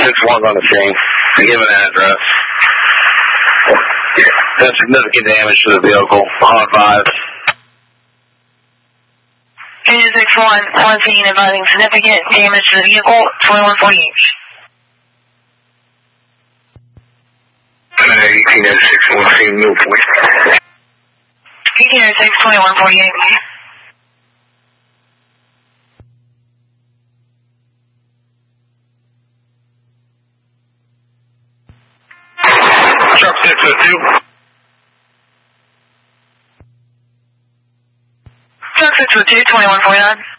6-1's on the scene. Give an address. There's significant damage to the vehicle. On 5. Unit 6-1, on scene advising significant damage to the vehicle, 2148. 1806, Newport. 1806, 2148. Truck 602. Truck 602, 2149.